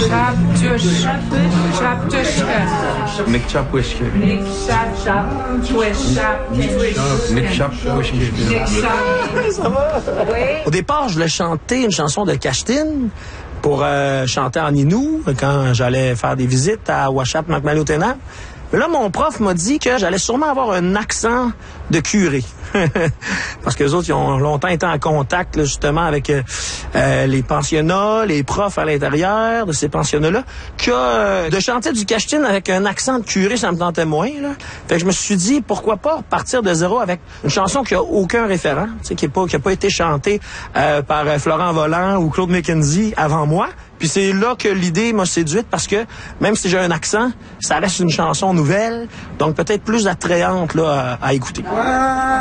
Nick Chapwishke. Ça va? Au départ, je voulais chanter une chanson de Cashtine pour chanter en Innu quand j'allais faire des visites à Ouachap, Macmalautena. Mais là, mon prof m'a dit que j'allais sûrement avoir un accent de curé. Parce que les autres, ils ont longtemps été en contact, là, justement, avec les pensionnats, les profs à l'intérieur de ces pensionnats-là, que de chanter du Cashtine avec un accent de curé, ça me tentait moins, là. Fait que je me suis dit, pourquoi pas partir de zéro avec une chanson qui a aucun référent, tu sais, qui a pas été chantée par Florent Volant ou Claude McKenzie avant moi. Puis c'est là que l'idée m'a séduite parce que même si j'ai un accent, ça reste une chanson nouvelle, donc peut-être plus attrayante là, à écouter.